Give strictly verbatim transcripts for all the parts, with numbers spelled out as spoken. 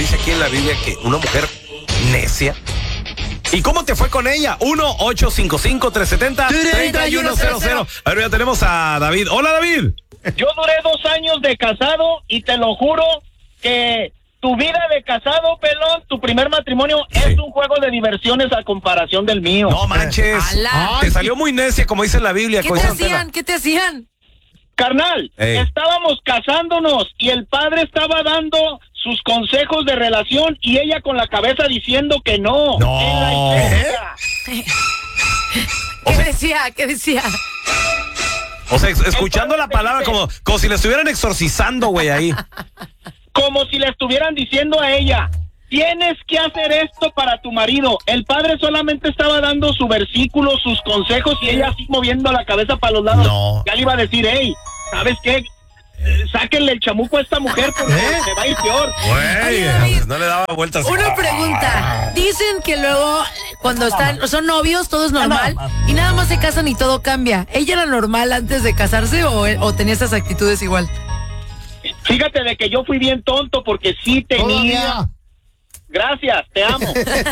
dice aquí en la Biblia que una mujer necia. ¿Y cómo te fue con ella? uno ocho cinco cinco, tres siete cero, tres uno cero cero. A ver, ya tenemos a David. Hola, David. Yo duré dos años de casado y te lo juro que tu vida de casado, pelón, tu primer matrimonio sí. es un juego de diversiones a comparación del mío. No manches. ¡Hala! Te salió muy necia, como dice en la Biblia. ¿Qué te hacían? ¿Qué te hacían? Carnal, Ey. estábamos casándonos y el padre estaba dando sus consejos de relación y ella con la cabeza diciendo que no. No. En la iglesia. ¿Qué decía? ¿Qué decía? O sea, escuchando la palabra como, como si le estuvieran exorcizando, güey, ahí. Como si le estuvieran diciendo a ella, tienes que hacer esto para tu marido. El padre solamente estaba dando su versículo, sus consejos y ella así moviendo la cabeza para los lados. No. Ya le iba a decir, hey, ¿sabes qué? Eh, sáquenle el chamuco a esta mujer porque ¿Eh? se va a ir peor. Güey, no le daba vueltas. Una pregunta. Dicen que luego cuando están, son novios, todo es normal y nada más se casan y todo cambia. ¿Ella era normal antes de casarse o, o tenía esas actitudes igual? Fíjate de que yo fui bien tonto porque sí tenía... Todavía. Gracias, te amo.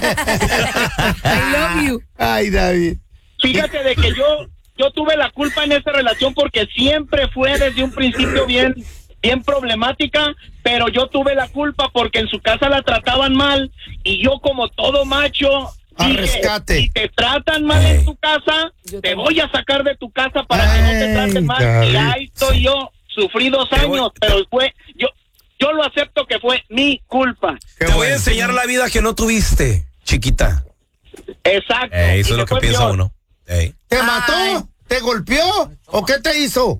I love you. Ay, David. Fíjate de que yo yo tuve la culpa en esa relación porque siempre fue desde un principio bien bien problemática, pero yo tuve la culpa porque en su casa la trataban mal y yo como todo macho A dije, rescate. si te tratan mal en tu casa, Yo te también. voy a sacar de tu casa para que no te traten mal. David. Y ahí estoy yo, sufrí dos Te voy- años, pero fue yo yo lo acepto que fue mi culpa. Qué Te voy a bueno. enseñar la vida que no tuviste, chiquita. Exacto. Ey, Y eso es me lo que fue piensa peor. uno. Ey. ¿Te Ay. mató? ¿Te golpeó? ¿O qué te hizo?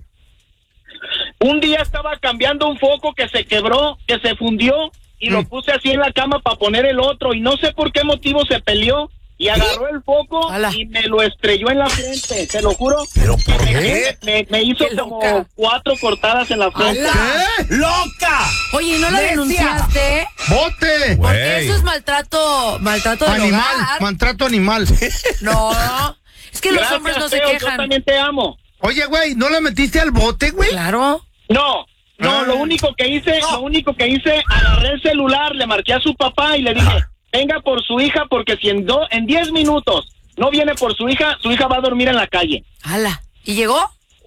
Un día estaba cambiando un foco que se quebró, que se fundió y Mm. lo puse así en la cama para poner el otro y no sé por qué motivo se peleó y agarró el foco Ala. y me lo estrelló en la frente, te lo juro. ¿Pero por Me, qué? me, me hizo Qué como loca. cuatro cortadas en la frente. ¡Hala! ¿Qué? ¡Loca! Oye, ¿y no la ¡Necia! denunciaste? ¡Bote! Güey. Porque eso es maltrato, maltrato del Animal, hogar. maltrato animal. No, es que los Gracias, hombres no se feo, Yo quejan. también te amo. Oye, güey, ¿no le metiste al bote, güey? Claro. No, no, Ah. lo único que hice, lo único que hice, agarré el celular, le marqué a su papá y le dije, venga por su hija porque si en, do, en diez minutos no viene por su hija, su hija va a dormir en la calle. ¡Hala! ¿Y llegó?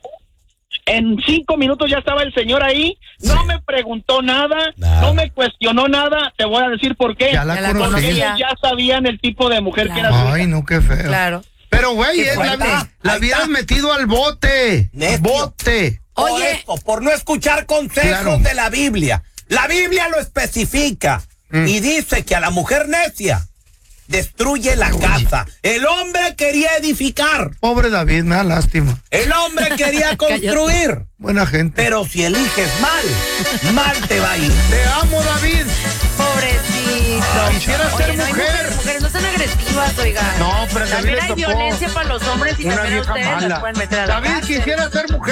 En cinco minutos ya estaba el señor ahí, no Sí. me preguntó nada, Nada. no me cuestionó nada, te voy a decir por qué. Ya la Ya la conocí. Porque conocía. ellos ya sabían el tipo de mujer que era su Ay, hija. no, qué feo. Claro. Pero, güey, Qué es la, fuerte. la Ahí hubieras está. metido al bote. Necio. Bote. Por Oye. esto, por no escuchar consejos Claro. de la Biblia. La Biblia lo especifica Mm. y dice que a la mujer necia destruye la casa. El hombre quería edificar, Pobre David, me da lástima. el hombre quería construir, Buena gente. pero si eliges mal, mal te va a ir. Te amo, David. Pobrecito. Quisiera ser Oye, no hay mujer. mujeres, mujeres no sean agresivas, oiga. No, pero a David También le hay tocó violencia para los hombres y una también a vieja ustedes mala. las pueden meter a la David cárcel. quisiera ser mujer.